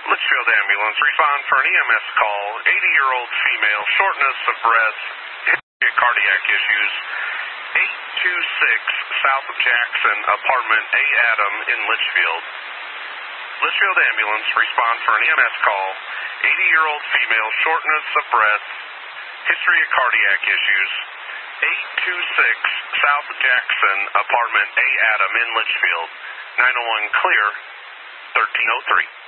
Litchfield Ambulance, respond for an EMS call. 80-year-old female, shortness of breath, cardiac issues. 826 South Jackson, apartment A. Adam in Litchfield. Litchfield Ambulance, respond for an EMS call. 80-year-old female, shortness of breath, history of cardiac issues. 826 South Jackson, apartment A. Adam in Litchfield. 901 clear, 1303.